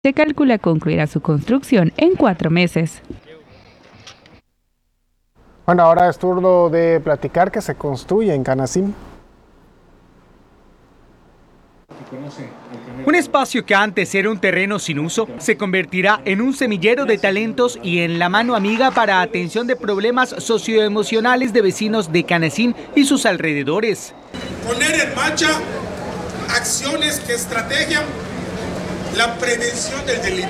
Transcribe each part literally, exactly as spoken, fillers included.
Se calcula concluirá su construcción en cuatro meses. Bueno, ahora es turno de platicar que se construye en Canacín. Un espacio que antes era un terreno sin uso se convertirá en un semillero de talentos y en la mano amiga para atención de problemas socioemocionales de vecinos de Canacín y sus alrededores. Poner en marcha acciones que estrategian la prevención del delito.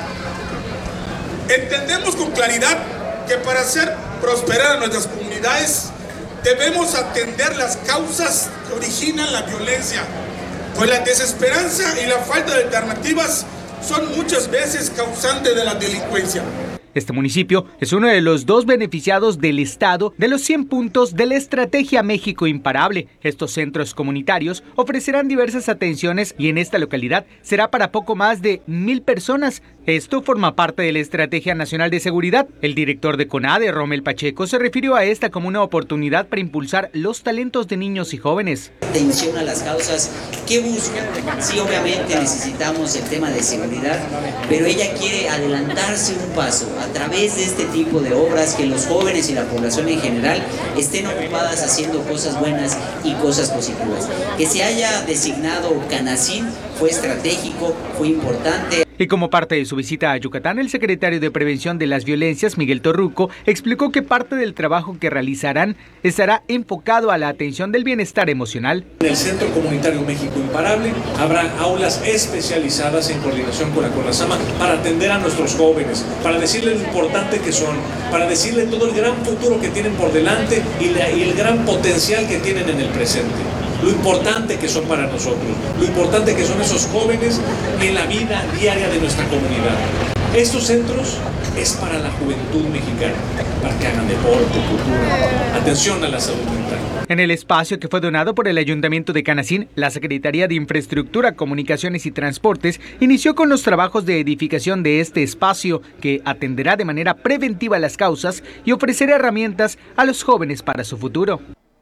Entendemos con claridad que para hacer prosperar a nuestras comunidades debemos atender las causas que originan la violencia, pues la desesperanza y la falta de alternativas son muchas veces causantes de la delincuencia. Este municipio es uno de los dos beneficiados del Estado de los cien puntos de la Estrategia México Imparable. Estos centros comunitarios ofrecerán diversas atenciones y en esta localidad será para poco más de mil personas. Esto forma parte de la Estrategia Nacional de Seguridad. El director de CONADE, Rommel Pacheco, se refirió a esta como una oportunidad para impulsar los talentos de niños y jóvenes. Atención a las causas que buscan. Sí, obviamente necesitamos el tema de seguridad, pero ella quiere adelantarse un paso a través de este tipo de obras, que los jóvenes y la población en general estén ocupadas haciendo cosas buenas y cosas positivas. Que se haya designado Canacín fue estratégico, fue importante. Y como parte de su visita a Yucatán, el secretario de Prevención de las Violencias, Miguel Torruco, explicó que parte del trabajo que realizarán estará enfocado a la atención del bienestar emocional. En el Centro Comunitario México Imparable habrá aulas especializadas en coordinación con la CONASAMA para atender a nuestros jóvenes, para decirles lo importante que son, para decirles todo el gran futuro que tienen por delante y, la, y el gran potencial que tienen en el presente. Lo importante que son para nosotros, lo importante que son esos jóvenes en la vida diaria de nuestra comunidad. Estos centros es para la juventud mexicana, para que hagan deporte, cultura, atención a la salud mental. En el espacio que fue donado por el Ayuntamiento de Canacín, la Secretaría de Infraestructura, Comunicaciones y Transportes inició con los trabajos de edificación de este espacio que atenderá de manera preventiva las causas y ofrecerá herramientas a los jóvenes para su futuro.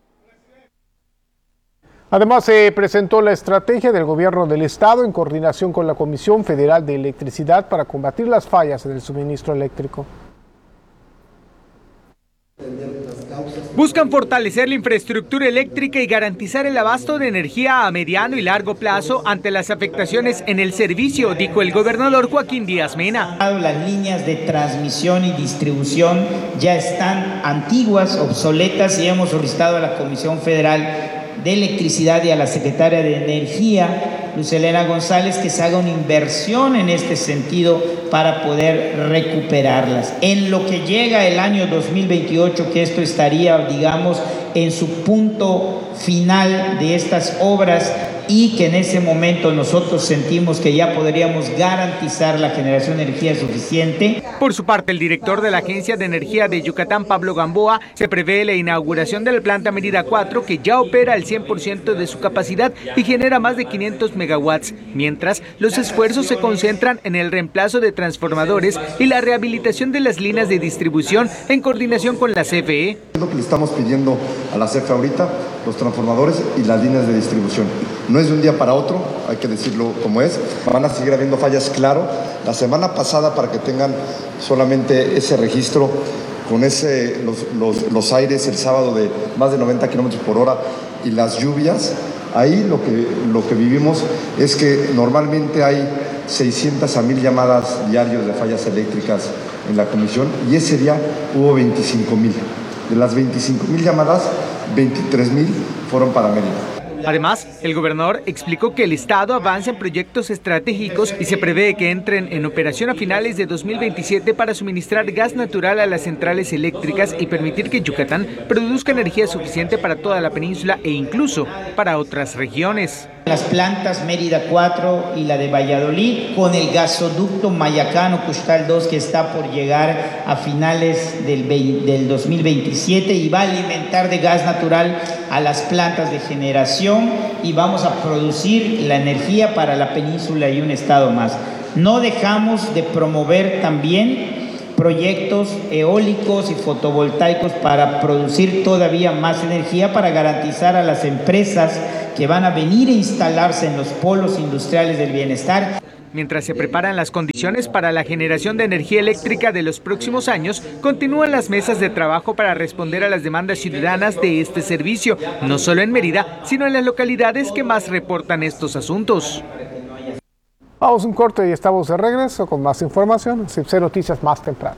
Además, se presentó la estrategia del Gobierno del Estado en coordinación con la Comisión Federal de Electricidad para combatir las fallas en el suministro eléctrico. Buscan fortalecer la infraestructura eléctrica y garantizar el abasto de energía a mediano y largo plazo ante las afectaciones en el servicio, dijo el gobernador Joaquín Díaz Mena. Las líneas de transmisión y distribución ya están antiguas, obsoletas, y hemos solicitado a la Comisión Federal de Electricidad y a la Secretaria de Energía, Luz Helena González, que se haga una inversión en este sentido para poder recuperarlas. En lo que llega el año dos mil veintiocho, que esto estaría, digamos, en su punto final de estas obras, y que en ese momento nosotros sentimos que ya podríamos garantizar la generación de energía suficiente. Por su parte, el director de la Agencia de Energía de Yucatán, Pablo Gamboa, se prevé la inauguración de la planta Mérida cuatro, que ya opera al cien por ciento de su capacidad y genera más de quinientos megawatts, mientras los esfuerzos se concentran en el reemplazo de transformadores y la rehabilitación de las líneas de distribución en coordinación con la C F E. Es lo que le estamos pidiendo a la C F E ahorita, los transformadores y las líneas de distribución. No es de un día para otro, hay que decirlo como es. Van a seguir habiendo fallas, claro. La semana pasada, para que tengan solamente ese registro, con ese, los, los, los aires el sábado de más de noventa kilómetros por hora y las lluvias, ahí lo que, lo que vivimos es que normalmente hay seiscientas a mil llamadas diarios de fallas eléctricas en la comisión, y ese día hubo veinticinco mil. De las veinticinco mil llamadas, veintitrés mil fueron para Mérida. Además, el gobernador explicó que el Estado avanza en proyectos estratégicos y se prevé que entren en operación a finales de dos mil veintisiete para suministrar gas natural a las centrales eléctricas y permitir que Yucatán produzca energía suficiente para toda la península e incluso para otras regiones. Las plantas Mérida cuatro y la de Valladolid, con el gasoducto Mayacano-Custal dos, que está por llegar a finales del, del dos mil veintisiete y va a alimentar de gas natural a las plantas de generación, y vamos a producir la energía para la península y un estado más. No dejamos de promover también proyectos eólicos y fotovoltaicos para producir todavía más energía, para garantizar a las empresas que van a venir a instalarse en los polos industriales del bienestar. Mientras se preparan las condiciones para la generación de energía eléctrica de los próximos años, continúan las mesas de trabajo para responder a las demandas ciudadanas de este servicio, no solo en Mérida, sino en las localidades que más reportan estos asuntos. Vamos a un corte y estamos de regreso con más información. C I B C Noticias más temprano.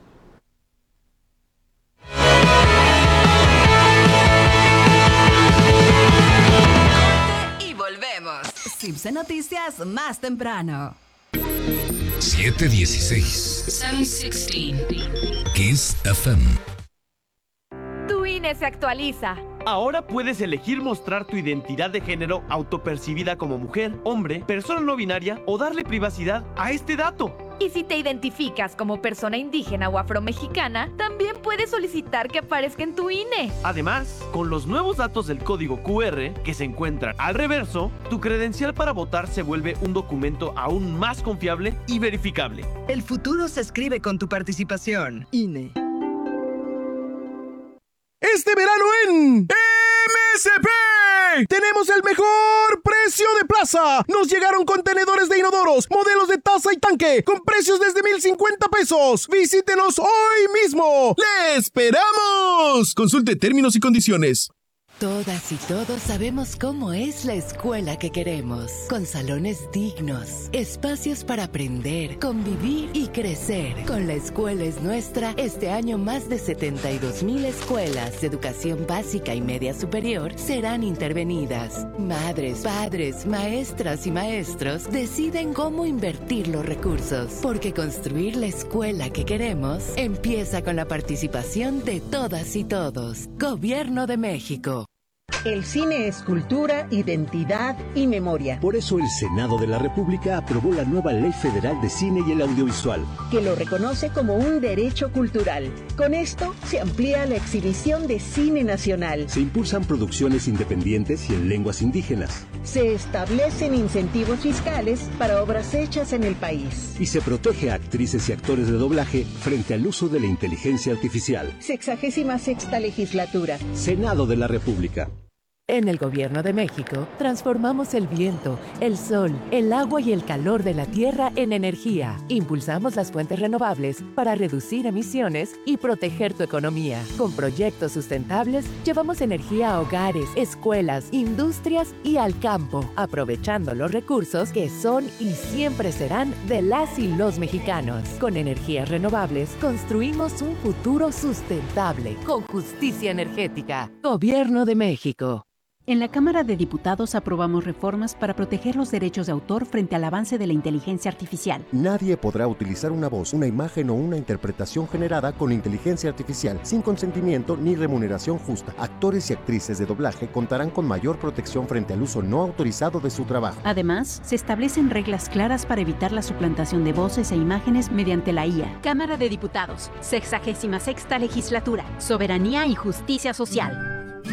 Y volvemos. C I B C Noticias más temprano. siete dieciséis. siete dieciséis. Kiss F M. Tu I N E se actualiza. Ahora puedes elegir mostrar tu identidad de género autopercibida como mujer, hombre, persona no binaria o darle privacidad a este dato. Y si te identificas como persona indígena o afromexicana, también puedes solicitar que aparezca en tu I N E. Además, con los nuevos datos del código Q R que se encuentran al reverso, tu credencial para votar se vuelve un documento aún más confiable y verificable. El futuro se escribe con tu participación. I N E. Este verano en M S P tenemos el mejor precio de plaza. Nos llegaron contenedores de inodoros, modelos de taza y tanque, con precios desde mil cincuenta pesos. Visítenos hoy mismo. ¡Le esperamos! Consulte términos y condiciones. Todas y todos sabemos cómo es la escuela que queremos, con salones dignos, espacios para aprender, convivir y crecer. Con La Escuela es Nuestra, este año más de setenta y dos mil escuelas de educación básica y media superior serán intervenidas. Madres, padres, maestras y maestros deciden cómo invertir los recursos, porque construir la escuela que queremos empieza con la participación de todas y todos. Gobierno de México. El cine es cultura, identidad y memoria. Por eso el Senado de la República aprobó la nueva Ley Federal de Cine y el Audiovisual, que lo reconoce como un derecho cultural. Con esto se amplía la exhibición de cine nacional. Se impulsan producciones independientes y en lenguas indígenas. Se establecen incentivos fiscales para obras hechas en el país. Y se protege a actrices y actores de doblaje frente al uso de la inteligencia artificial. Sexagésima sexta legislatura. Senado de la República. En el Gobierno de México, transformamos el viento, el sol, el agua y el calor de la tierra en energía. Impulsamos las fuentes renovables para reducir emisiones y proteger tu economía. Con proyectos sustentables, llevamos energía a hogares, escuelas, industrias y al campo, aprovechando los recursos que son y siempre serán de las y los mexicanos. Con energías renovables, construimos un futuro sustentable, con justicia energética. Gobierno de México. En la Cámara de Diputados aprobamos reformas para proteger los derechos de autor frente al avance de la inteligencia artificial. Nadie podrá utilizar una voz, una imagen o una interpretación generada con inteligencia artificial sin consentimiento ni remuneración justa. Actores y actrices de doblaje contarán con mayor protección frente al uso no autorizado de su trabajo. Además, se establecen reglas claras para evitar la suplantación de voces e imágenes mediante la I A. Cámara de Diputados, sexagésima sexta legislatura, soberanía y justicia social.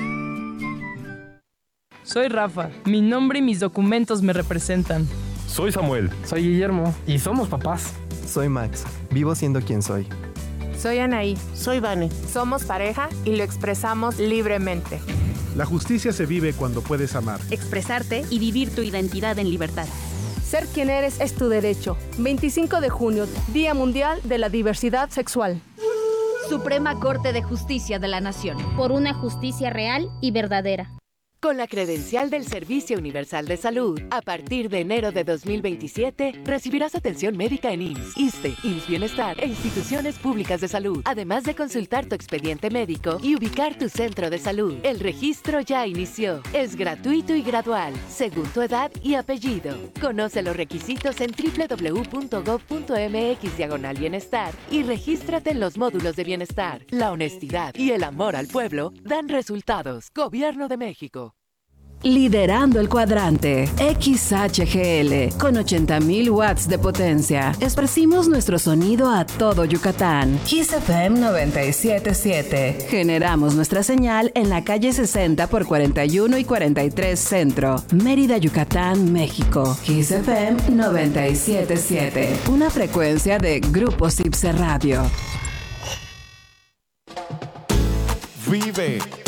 Soy Rafa, mi nombre y mis documentos me representan. Soy Samuel. Soy Guillermo. Y somos papás. Soy Max, vivo siendo quien soy. Soy Anaí. Soy Vane. Somos pareja y lo expresamos libremente. La justicia se vive cuando puedes amar, expresarte y vivir tu identidad en libertad. Ser quien eres es tu derecho. veinticinco de junio, Día Mundial de la Diversidad Sexual. Suprema Corte de Justicia de la Nación. Por una justicia real y verdadera. Con la credencial del Servicio Universal de Salud, a partir de enero de dos mil veintisiete, recibirás atención médica en I M S S, ISSSTE, I M S S Bienestar e instituciones públicas de salud, además de consultar tu expediente médico y ubicar tu centro de salud. El registro ya inició. Es gratuito y gradual, según tu edad y apellido. Conoce los requisitos en doble u doble u doble u punto gob punto eme equis diagonal bienestar y regístrate en los módulos de bienestar. La honestidad y el amor al pueblo dan resultados. Gobierno de México. Liderando el cuadrante, X H G L, con ochenta mil watts de potencia. Esparcimos nuestro sonido a todo Yucatán. Kiss F M noventa y siete punto siete. Generamos nuestra señal en la calle sesenta por cuarenta y uno y cuarenta y tres Centro, Mérida, Yucatán, México. Kiss F M noventa y siete punto siete. Una frecuencia de Grupo C I B C Radio. Vive